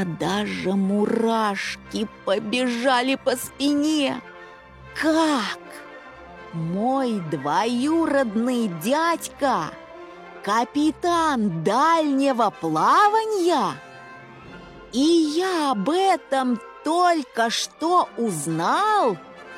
Даже мурашки побежали по спине. Как? Мой двоюродный дядька, капитан дальнего плавания? И я об этом только что узнал?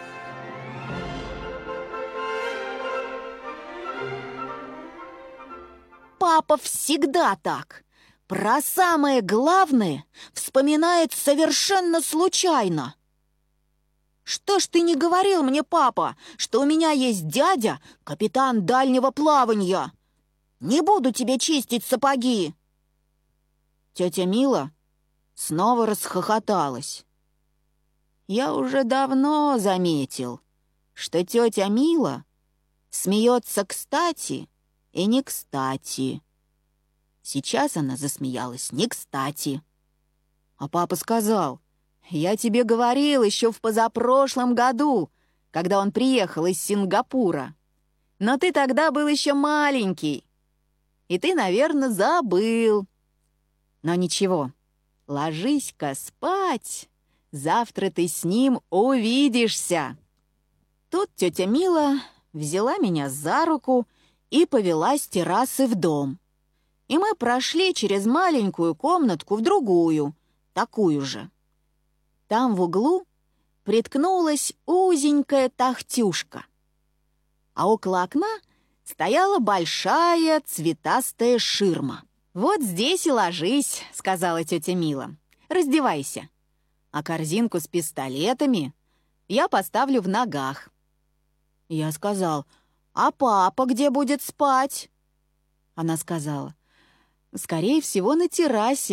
Папа всегда так. Про самое главное вспоминает совершенно случайно. Что ж ты не говорил мне, папа, что у меня есть дядя, капитан дальнего плавания? Не буду тебе чистить сапоги. Тетя Мила снова расхохоталась. Я уже давно заметил, что тетя Мила смеется кстати и не кстати. Сейчас она засмеялась не кстати. А папа сказал: «Я тебе говорил еще в позапрошлом году, когда он приехал из Сингапура. Но ты тогда был еще маленький, и ты, наверное, забыл. Но ничего, ложись-ка спать, завтра ты с ним увидишься». Тут тетя Мила взяла меня за руку и повела с террасы в дом. И мы прошли через маленькую комнатку в другую, такую же. Там в углу приткнулась узенькая тахтюшка, а около окна стояла большая цветастая ширма. «Вот здесь и ложись», — сказала тетя Мила. «Раздевайся, а корзинку с пистолетами я поставлю в ногах». Я сказал: «А папа где будет спать?» Она сказала: «Скорее всего, на террасе.